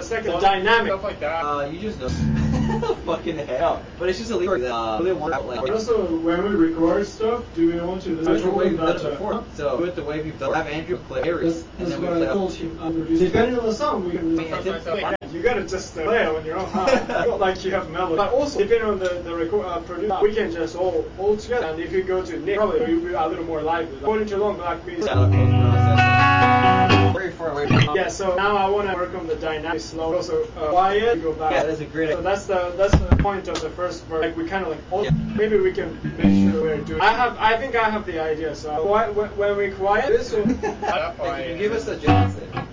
the second dynamic Stuff like that. You just know. Fucking hell. But it's just illegal. Really want like. Also, when we record stuff, do we want to That's the way we've done it before. So do it the way we've done. Have Andrew play Aries, and then we play. Depending on the song, we can. You gotta just play it on your own. Not like you have melody. But also, depending on the record producer, we can just all together. And if you go to Nick, probably you'll be a little more lively. According to Long Black Beats. Very far away from. Yeah, so now I want to work on the dynamic slow. Also, quiet. Go back. Yeah, that's a great. So that's the point of the first verse. Like we kind of like. Maybe we can make sure we're doing. I think I have the idea. So when we quiet this. Give us a chance.